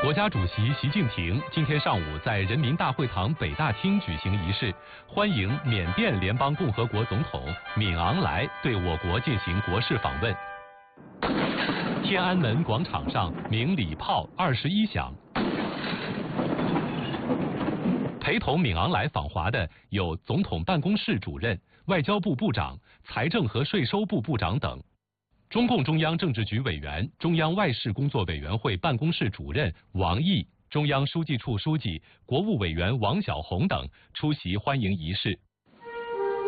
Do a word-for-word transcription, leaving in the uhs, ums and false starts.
国家主席习近平今天上午在人民大会堂北大厅举行仪式，欢迎缅甸联邦共和国总统敏昂莱对我国进行国事访问。天安门广场上鸣礼炮二十一响。陪同敏昂莱访华的有总统办公室主任、外交部部长、财政和税收部部长等。中共中央政治局委员、中央外事工作委员会办公室主任王毅、中央书记处书记、国务委员王小洪等出席欢迎仪式。